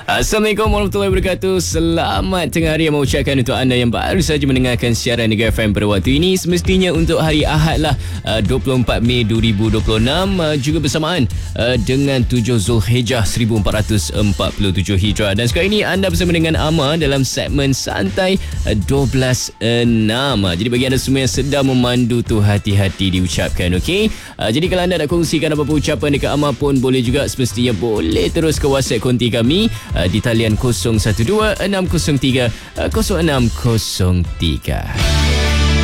Assalamualaikum warahmatullahi wabarakatuh. Selamat tengah hari yang mengucapkan untuk anda yang baru saja mendengarkan siaran Negara FM pada waktu ini. Semestinya untuk hari Ahad lah, 24 Mei 2026, juga bersamaan dengan 7 Zulhijjah 1447 Hijrah. Dan sekarang ini anda bersama dengan Amar dalam segmen Santai 12.6. Jadi bagi anda semua yang sedang memandu tu, hati-hati diucapkan, okey? Jadi kalau anda nak kongsikan apa-apa ucapan dekat Amar pun boleh juga. Semestinya boleh terus ke WhatsApp konti kami di talian 012 603 0603.